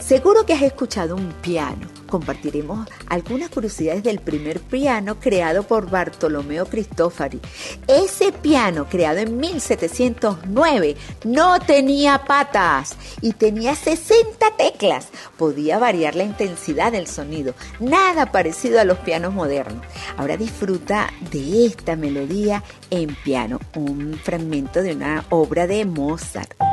Seguro que has escuchado un piano. Compartiremos algunas curiosidades del primer piano creado por Bartolomeo Cristofari. Ese piano, creado en 1709, no tenía patas y tenía 60 teclas. Podía variar la intensidad del sonido, nada parecido a los pianos modernos. Ahora disfruta de esta melodía en piano, un fragmento de una obra de Mozart.